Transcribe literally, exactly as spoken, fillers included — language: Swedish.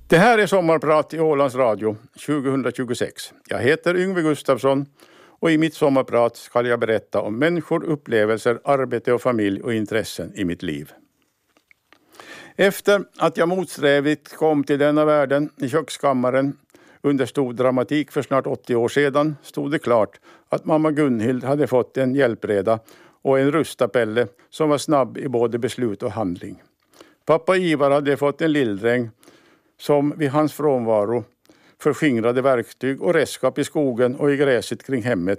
Det här är Sommarprat i Ålands Radio tjugohundratjugosex. Jag heter Yngve Gustafsson och i mitt sommarprat ska jag berätta om människor, upplevelser, arbete och familj och intressen i mitt liv. Efter att jag motsträvigt kom till denna världen i kökskammaren under stor dramatik för snart åttio år sedan stod det klart att mamma Gunhild hade fått en hjälpreda och en rustapelle som var snabb i både beslut och handling. Pappa Ivar hade fått en lilldräng som vid hans frånvaro förskingrade verktyg och redskap i skogen och i gräset kring hemmet